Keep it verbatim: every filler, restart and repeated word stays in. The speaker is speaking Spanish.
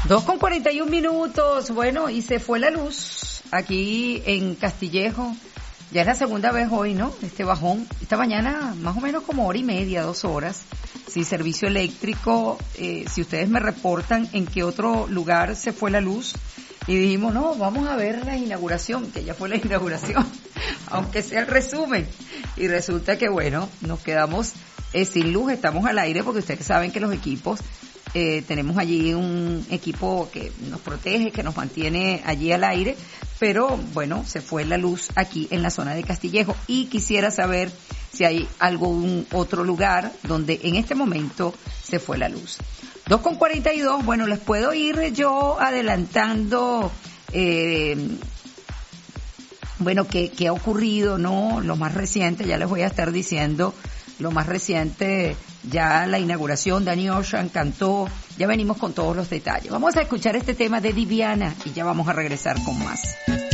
Dos con cuarenta y un minutos, bueno, y se fue la luz aquí en Castillejo. Ya es la segunda vez hoy, ¿no? Este bajón. Esta mañana más o menos como hora y media, dos horas, sin servicio eléctrico. Eh, si ustedes me reportan en qué otro lugar se fue la luz. Y dijimos, no, vamos a ver la inauguración, que ya fue la inauguración, aunque sea el resumen. Y resulta que, bueno, nos quedamos eh, sin luz, estamos al aire, porque ustedes saben que los equipos, eh, tenemos allí un equipo que nos protege, que nos mantiene allí al aire, pero, bueno, se fue la luz aquí en la zona de Castillejo. Y quisiera saber si hay algún otro lugar donde en este momento se fue la luz. Dos con cuarenta y dos, bueno, les puedo ir yo adelantando, eh, bueno, qué, qué ha ocurrido, ¿no? Lo más reciente, ya les voy a estar diciendo, lo más reciente, ya la inauguración, Danny Ocean cantó, ya venimos con todos los detalles. Vamos a escuchar este tema de Diviana y ya vamos a regresar con más.